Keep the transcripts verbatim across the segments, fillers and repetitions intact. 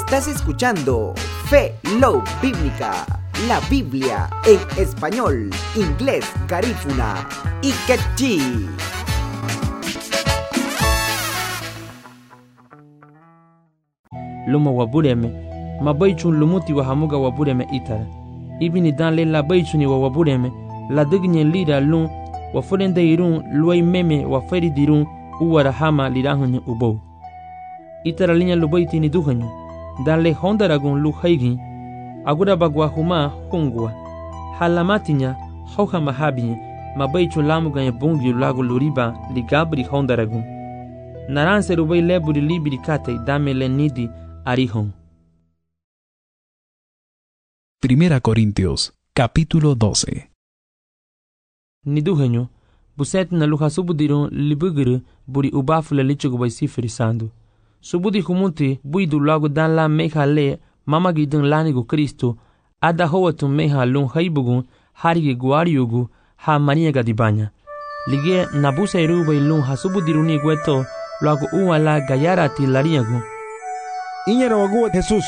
Estás escuchando Fe Love Bíblica, la Biblia en español, inglés, garífuna y quechí. Luma wabureme, mabaichun lumuti wa hamuga wabureme itara. Ibini dan le la baichuni wa wabureme, la dignye lira lun, wa forende irun, luay meme wa feri dirun, uwara hama lirahunye ubo. Itara linya lubaiti ni duhanyu, dan le hondaragun lu haigin, agura bagwa huma hungwa. Halamatinya, hauha mahabinye, mabaichun lamuganye bungi lagu luriba, ligabri hondaragun. Naranse rubai leburi libiri kate dame le nidi arihon. Primera Corintios, capítulo doce. Niduhenyo, buset na luha subudiron libuguru buri ubafu le lichugu bai sifiri sandu. Subudi humunti buidu lagu dan la meha le mama gidun lanigu Kristo, ada howatu meha lun haibugun harigi guariyugu ha mania gadibanya. Lige nabusa irubai lun hasubudiruni gweto luagu uwa la gayarati lariagu. Inyera waguwa Jesus.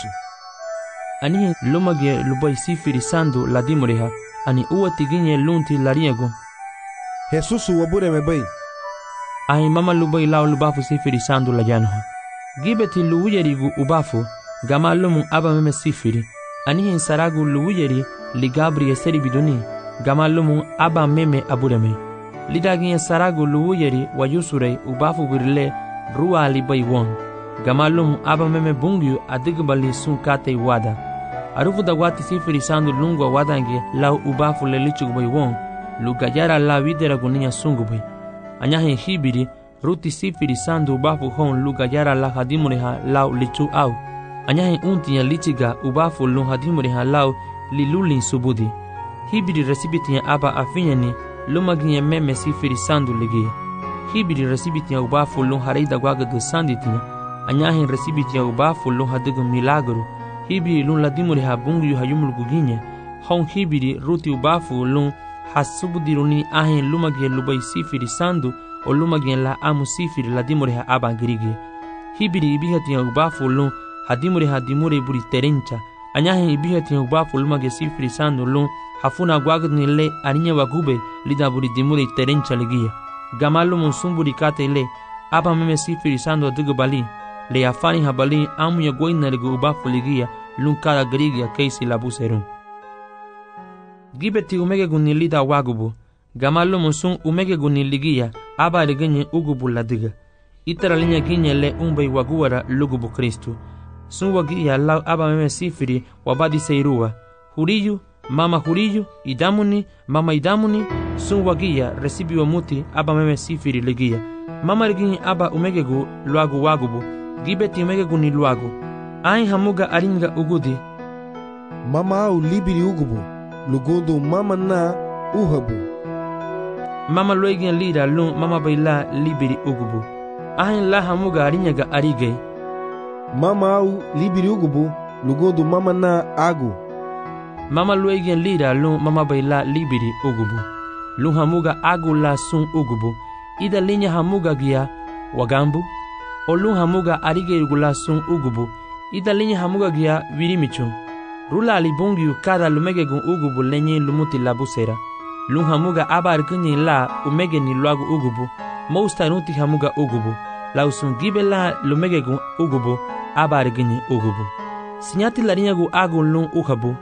Ani lumagie lubai sifiri sandu la dimureha, ani uwa tiginye lunti lariagu. Jesus wabure mebai. Ai mama lubai lao lubafu sifiri sandu la janoha. Gibeti luuyerigu ubafu, gama lumu aba meme sifiri. Ani hin saragu luuyeri li gabri eseri biduni, gama lumu aba meme abureme. Lidagin saragu luuyeri wa yusurei ubafu virile ruwa libai won. Gamalum aba meme bungyu adigbali sun kate wada. Arufu dagwati sifiri sandu lungwa wadange lau ubafu le lichugubai won. Lugayara la widera gunia sungubai. Anyahin hibiri ruti sifiri sandu ubafu hon lugayara la hadimureha lau lichu au. Anyahin untinya lichiga ubafu lun hadimureha lau lilulin subudi. Hibiri resibitinya aba afinyani lumaginya meme sifiri sandu ligia. Hibiri resibitinya ubafu lun hareida gwagadu sanditinya. Anyahin resibitinya ubafu lun hadigu milagru. Hibiri lun ladimuriha bungu hayumul guginye. Hon hibiri ruti ubafu lun hasubudiruni ahin lumagia lubai sifiri sandu o lumagia la amu sifiri ladimuriha abangirigi. Hibiri ibihatinya ubafu lun hadimuriha dimure buri terencha. Anyahin ibihatinya ubafu lumagia sifiri sandu lun hafuna gwagni le arinya wagube lidaburi dimure terencha ligia. Gamalu munsumburi kate le aba meme sifiri sandu adigu bali le afani habali amu ya goina ligu ubafu ligia lunkada grigia keisi labuserun. Gibeti umege guni lida wagubu. Gamalu munsun umege guni ligia aba ligenye ugubu ladiga. Itara linya ginye le umbe waguara lugubu Kristu. Sun wagia lau aba meme sifiri wabadi seiruwa. Huriyu mama huriyu, idamuni, mama idamuni, sun wagia resibi wa muti aba meme sifiri ligia. Mama ligini aba umegegu luagu wagubu, gibeti umegegu ni luagu. Ain hamuga aringa ugudi. Mama au libiri ugubu, lugudu mama na uhabu. Mama luegin lida lun mama baila libiri ugubu. Ain la hamuga aringa arige. Mama au libiri ugubu, lugudu mama na agu. Mama luegen lida lun mama baila libiri ugubu. Lun hamuga agu la sun ugubu. Ida linya hamuga gia wagambu. O lun hamuga arige igula sun ugubu. Ida linya hamuga gia virimichun. Rula alibungi kada lumegegun ugubu lenye lumuti labusera. Lun hamuga aba arkunyi la umege ni luagu ugubu. Mousta nuti hamuga ugubu. La usun gibe la lumegegun ugubu aba arkunyi ugubu. Sinyati la rinyagu agu lun uhabu.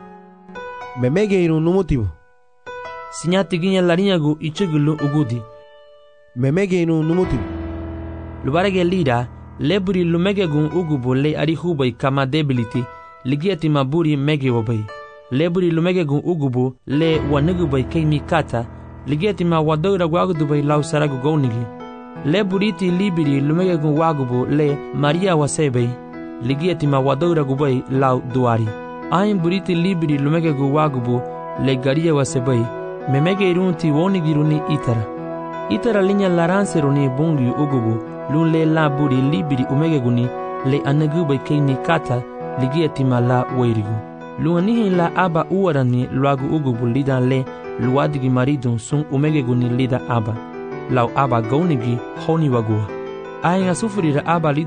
Memege irun numutibu. Sinyati ginya larinyagu ichugulu ugudi. Memege irun numutibu. Lubarege lida, leburi lumegegun ugubu le arihubai kama debility, ligiati maburi mege wabai. Leburi lumegegun ugubu le wanugubai keimi kata, ligiati ma wadoira wagudubai lau saragu gaunigi. Leburiti libiri lumegegun wagubu le Maria wasebei, ligiati ma wadoira gubai lau duari. Ain buriti libiri lumegegu wagubu le garia wasebai, memege irunti wonigiruni itara. Itara linya laranseruni bungi ugubu, lun le la buri libiri umegeguni le anagubai keini kata ligiati ma la wairigu. Luanihin la aba uwarani luagu ugubu lidan le luadigi maridun sun umegeguni lida aba. Lau aba gaunigi honi wagua. Ain asufurira aba